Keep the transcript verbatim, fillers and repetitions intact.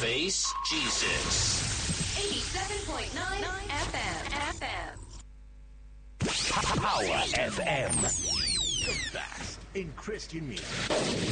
Face Jesus. eighty-seven point nine F M. F M. Power F M. The best in Christian music.